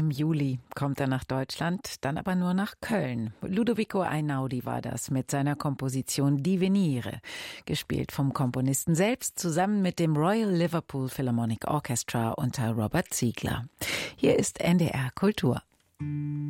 Im Juli kommt er nach Deutschland, dann aber nur nach Köln. Ludovico Einaudi war das mit seiner Komposition Divenire, gespielt vom Komponisten selbst zusammen mit dem Royal Liverpool Philharmonic Orchestra unter Robert Ziegler. Hier ist NDR Kultur.